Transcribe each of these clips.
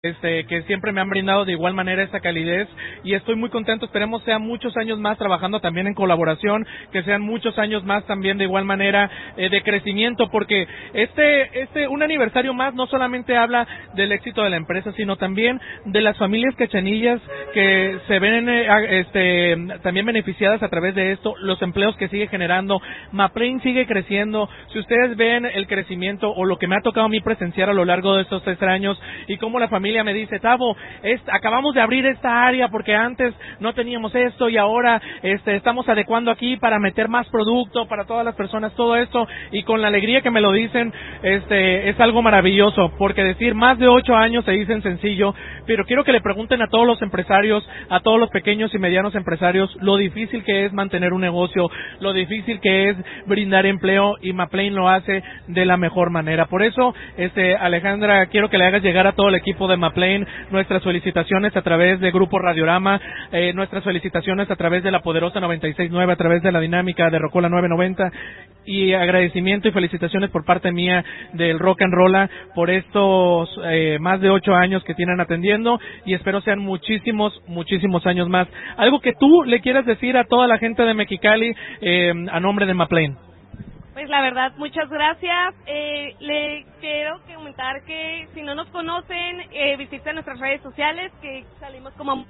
que siempre me han brindado de igual manera esta calidez y estoy muy contento. Esperemos sean muchos años más trabajando también en colaboración, que sean muchos años más también de igual manera de crecimiento, porque un aniversario más no solamente habla del éxito de la empresa, sino también de las familias cachanillas que se ven también beneficiadas a través de esto, los empleos que sigue generando. McLean sigue creciendo. Si ustedes ven el crecimiento o lo que me ha tocado a mí presenciar a lo largo de estos 3 años y cómo la familia me dice: Tavo, acabamos de abrir esta área porque antes no teníamos esto y ahora estamos adecuando aquí para meter más producto para todas las personas, todo esto, y con la alegría que me lo dicen, es algo maravilloso, porque decir más de 8 años se dicen sencillo, pero quiero que le pregunten a todos los empresarios, a todos los pequeños y medianos empresarios, lo difícil que es mantener un negocio, lo difícil que es brindar empleo, y McLean lo hace de la mejor manera. Por eso, Alejandra, quiero que le hagas llegar a todo el equipo de McLean nuestras felicitaciones a través de Grupo Radiorama, nuestras felicitaciones a través de la poderosa 96.9, a través de la dinámica de Rocola 990, y agradecimiento y felicitaciones por parte mía del Rock and Rolla por estos más de 8 años que tienen atendiendo, y espero sean muchísimos años más. Algo que tú le quieras decir a toda la gente de Mexicali a nombre de McLean. Pues la verdad, muchas gracias. Le quiero comentar que si no nos conocen, visiten nuestras redes sociales, que salimos como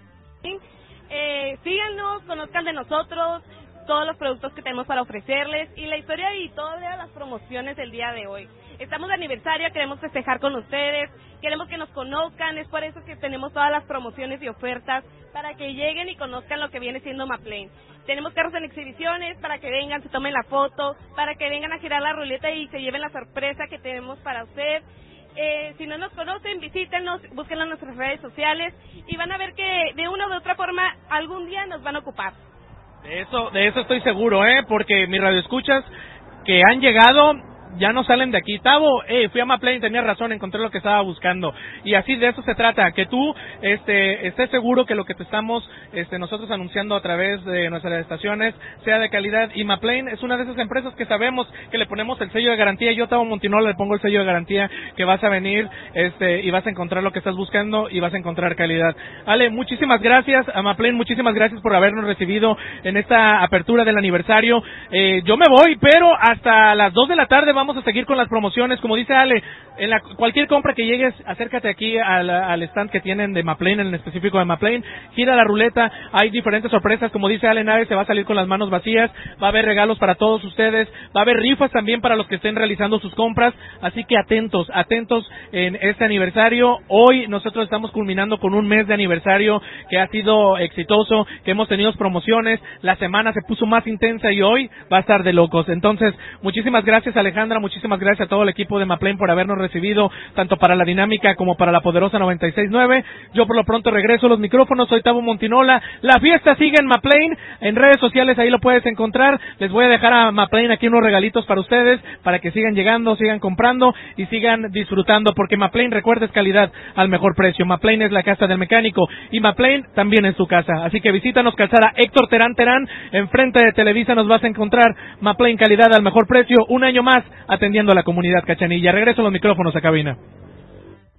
síganos, conozcan de nosotros, todos los productos que tenemos para ofrecerles y la historia y todas las promociones del día de hoy. Estamos de aniversario, queremos festejar con ustedes, queremos que nos conozcan, es por eso que tenemos todas las promociones y ofertas para que lleguen y conozcan lo que viene siendo McLean. Tenemos carros en exhibiciones para que vengan, se tomen la foto, para que vengan a girar la ruleta y se lleven la sorpresa que tenemos para usted. Si no nos conocen, visítenos, búsquenlo en nuestras redes sociales y van a ver que de una u otra forma algún día nos van a ocupar. De eso estoy seguro, porque mis radioescuchas que han llegado ya no salen de aquí. Tavo, fui a McLean, tenía razón, encontré lo que estaba buscando. Y así de eso se trata, que tú estés seguro que lo que te estamos nosotros anunciando a través de nuestras estaciones sea de calidad. Y McLean es una de esas empresas que sabemos que le ponemos el sello de garantía. Yo, Tavo Montinola, le pongo el sello de garantía, que vas a venir y vas a encontrar lo que estás buscando y vas a encontrar calidad. Ale, muchísimas gracias a McLean, muchísimas gracias por habernos recibido en esta apertura del aniversario. Yo me voy, pero hasta las 2 de la tarde vamos a seguir con las promociones. Como dice Ale, cualquier compra que llegues, acércate aquí al stand que tienen de McLean, en específico de McLean, gira la ruleta, hay diferentes sorpresas. Como dice Ale, nadie se va a salir con las manos vacías, va a haber regalos para todos ustedes, va a haber rifas también para los que estén realizando sus compras, así que atentos en este aniversario. Hoy nosotros estamos culminando con un mes de aniversario que ha sido exitoso, que hemos tenido promociones, la semana se puso más intensa y hoy va a estar de locos. Entonces, muchísimas gracias, Alejandra, muchísimas gracias a todo el equipo de McLean por habernos recibido, tanto para la dinámica como para la poderosa 96.9. Yo por lo pronto regreso a los micrófonos, soy Tavo Montinola. La fiesta sigue en McLean, en redes sociales ahí lo puedes encontrar. Les voy a dejar a McLean aquí unos regalitos para ustedes, para que sigan llegando, sigan comprando y sigan disfrutando, porque McLean, recuerda, es calidad al mejor precio. McLean es la casa del mecánico y McLean también es su casa, así que visítanos, calzada Héctor Terán, enfrente de Televisa nos vas a encontrar. McLean, calidad al mejor precio, un año más atendiendo a la comunidad cachanilla. Regreso a los micrófonos a cabina.